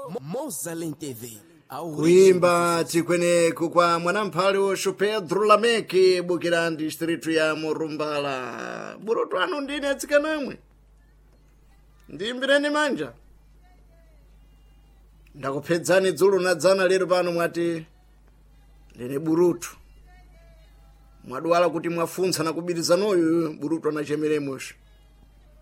Mozalem TV. Kuimba tikweneku kwa mwanamphale woshu Pedro Lameki bukira district ya Murumbala. Burutu anu ndine atsikanamwe. Ndimbireni manja. Ndakupedzani dzulu na dzana lero pano mwati ndine burutu. Mwadwala kuti mwafunsa na kubirizanoyo burutu anachemeremosha.